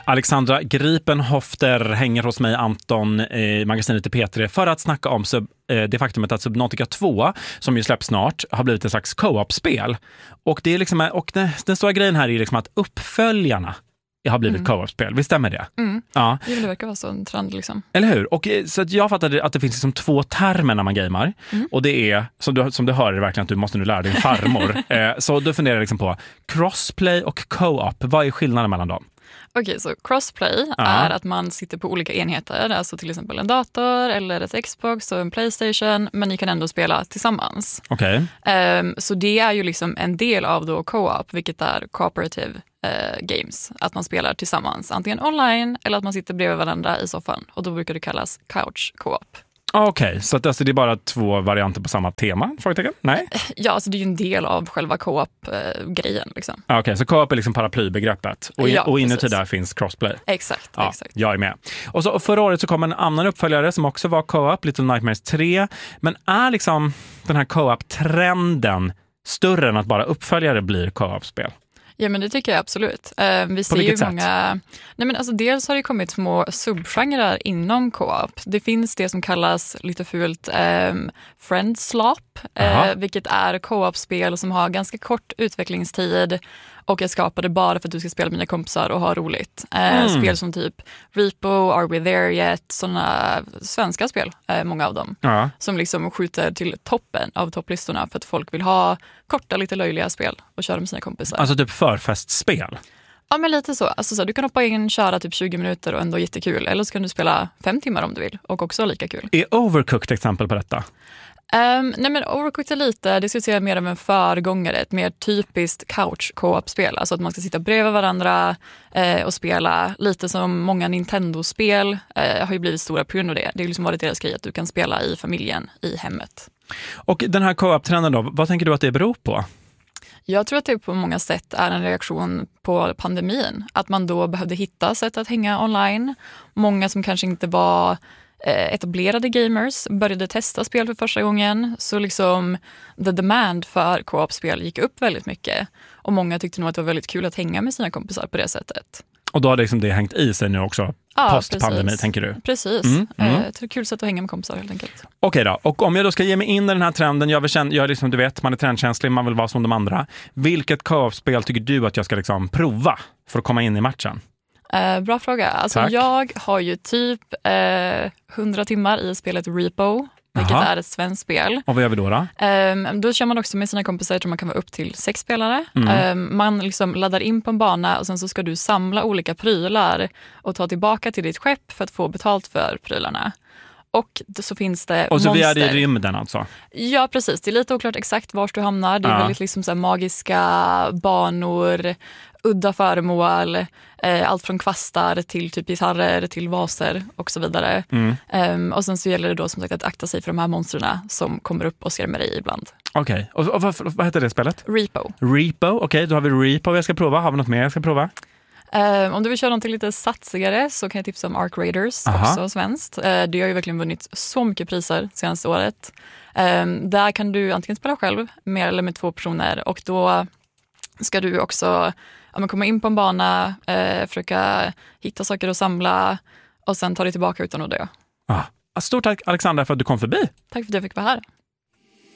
Alexandra Gripenhofter hänger hos mig, Anton, i magasinet i P3 för att snacka om det faktumet att Subnautica 2, som ju släpps snart, har blivit en slags co-op-spel. Och det är liksom, den stora grejen här är liksom att uppföljarna har blivit co-op-spel. Visst stämmer det? Ja. Det verkar vara så en trend liksom. Eller hur? Och så att jag fattade att det finns liksom 2 termer när man gamer. Och det är, som du hör, är verkligen att du måste nu lära din farmor. Så du funderar liksom på crossplay och co-op. Vad är skillnaden mellan dem? Okej, så crossplay är att man sitter på olika enheter, alltså till exempel en dator eller ett Xbox och en PlayStation, men ni kan ändå spela tillsammans. Okej. Så det är ju liksom en del av då co-op, vilket är cooperative games, att man spelar tillsammans, antingen online eller att man sitter bredvid varandra i soffan, och då brukar det kallas couch co-op. Okej, så att alltså det är bara 2 varianter på samma tema? Frågetecken? Nej? Ja, alltså det är ju en del av själva co-op-grejen. Liksom. Okej, så co-op är liksom paraplybegreppet. Och inuti där finns crossplay. Exakt. Jag är med. Och så förra året så kom en annan uppföljare som också var co-op, Little Nightmares 3. Men är liksom den här co-op-trenden större än att bara uppföljare blir co-op-spel? Ja, men det tycker jag absolut. Vi ser vilket ju sätt? många... Nej, men alltså, dels har det kommit små subgenrer inom co-op. Det finns det som kallas lite fult friendslop, vilket är co-op-spel som har ganska kort utvecklingstid och är skapade bara för att du ska spela med dina kompisar och ha roligt. Spel som typ Repo, Are We There Yet, sådana svenska spel, många av dem, som liksom skjuter till toppen av topplistorna för att folk vill ha korta, lite löjliga spel och köra med sina kompisar. Alltså typ förfestspel? Ja, men lite så. Alltså, så du kan hoppa in, köra typ 20 minuter och ändå jättekul. Eller så kan du spela 5 timmar om du vill och också lika kul. Är Overcooked exempel på detta? Nej, men Overcooked är lite, det ska säga mer av en föregångare, ett mer typiskt couch co-op-spel. Alltså att man ska sitta bredvid varandra och spela lite som många Nintendo-spel har ju blivit stora på grund av det. Det har liksom varit deras grej att du kan spela i familjen, i hemmet. Och den här co-op-trenden då, vad tänker du att det beror på? Jag tror att det på många sätt är en reaktion på pandemin. Att man då behövde hitta sätt att hänga online. Många som kanske inte var etablerade gamers började testa spel för första gången. Så liksom the demand för co-op-spel gick upp väldigt mycket. Och många tyckte nog att det var väldigt kul att hänga med sina kompisar på det sättet. Och då har liksom det hängt i sig nu också, post-pandemi, tänker du? Precis. Det är ett kul sätt att hänga med kompisar helt enkelt. Okej då, och om jag då ska ge mig in i den här trenden, jag är liksom, du vet, man är trendkänslig, man vill vara som de andra. Vilket co-op-spel tycker du att jag ska liksom prova för att komma in i matchen? Bra fråga. Alltså, jag har ju typ 100 timmar i spelet Repo, vilket är ett svenskt spel. Och vad gör vi då? Då kör man också med sina kompisar, jag tror man kan vara upp till 6 spelare. Man liksom laddar in på en bana och sen så ska du samla olika prylar och ta tillbaka till ditt skepp för att få betalt för prylarna. Och så finns det och så monster. Vi är i rymden alltså? Ja, precis. Det är lite oklart exakt var du hamnar. Det är väldigt liksom så här magiska banor, udda föremål, allt från kvastar till typ gitarrer till vaser och så vidare. Och sen så gäller det då som sagt att akta sig för de här monsterna som kommer upp och skrämmer dig ibland. Okej. Och vad heter det spelet? Repo. Okej, då har vi Repo jag ska prova. Har vi något mer jag ska prova? Om du vill köra någonting lite satsigare så kan jag tipsa om Ark Raiders, också svenskt. Det har ju verkligen vunnit så mycket priser senaste året. Där kan du antingen spela själv, mer eller med 2 personer, och då ska du också komma in på en bana, försöka hitta saker att samla och sen ta dig tillbaka utan att dö. Stort tack Alexandra för att du kom förbi. Tack för att jag fick vara här.